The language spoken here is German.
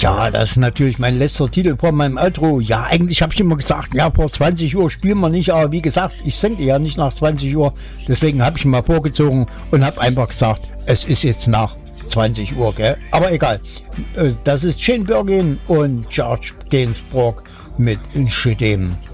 Ja, das ist natürlich mein letzter Titel vor meinem Outro. Ja, eigentlich habe ich immer gesagt, ja, vor 20 Uhr spielen wir nicht, aber wie gesagt, ich sende ja nicht nach 20 Uhr. Deswegen habe ich ihn mal vorgezogen und habe einfach gesagt, es ist jetzt nach 20 Uhr, gell? Aber egal. Das ist Shane Birkin und George Gainsbourg mit Shit Em.